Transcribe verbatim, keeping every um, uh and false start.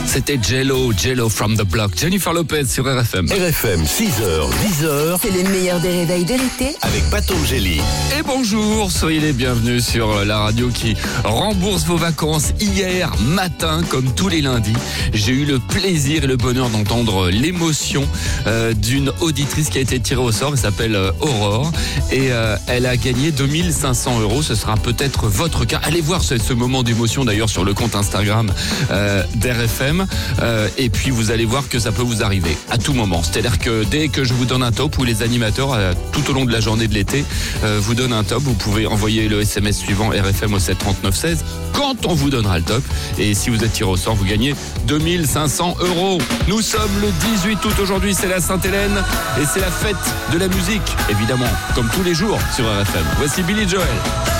C'était Jello, Jello from the block. Jennifer Lopez sur R F M. R F M, six heures, dix heures. C'est le meilleur des réveils de l'été. Avec Patongeli. Et bonjour, soyez les bienvenus sur la radio qui rembourse vos vacances. Hier matin, comme tous les lundis, j'ai eu le plaisir et le bonheur d'entendre l'émotion euh, d'une auditrice qui a été tirée au sort. Elle s'appelle euh, Aurore et euh, elle a gagné deux mille cinq cents euros. Ce sera peut-être votre cas. Allez voir ce, ce moment d'émotion d'ailleurs sur le compte Instagram euh, d'R F M. Euh, et puis vous allez voir que ça peut vous arriver à tout moment. C'est-à-dire que dès que je vous donne un top, ou les animateurs euh, tout au long de la journée de l'été euh, vous donnent un top, vous pouvez envoyer le S M S suivant R F M au sept trente-neuf seize quand on vous donnera le top. Et si vous êtes tiré au sort, vous gagnez deux mille cinq cents euros. Nous sommes le dix-huit août aujourd'hui, c'est la Sainte-Hélène et c'est la fête de la musique, évidemment, comme tous les jours sur R F M. Voici Billy Joel.